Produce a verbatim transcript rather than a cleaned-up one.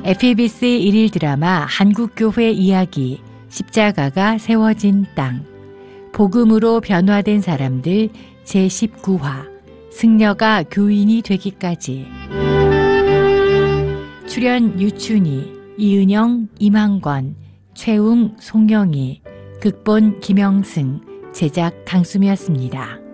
에프이비씨 일일 드라마 한국교회 이야기 십자가가 세워진 땅, 복음으로 변화된 사람들 제십구 화, 승려가 교인이 되기까지. 출연 유춘희, 이은영, 임항권, 최웅, 송영희, 극본 김영승, 제작 강수미였습니다.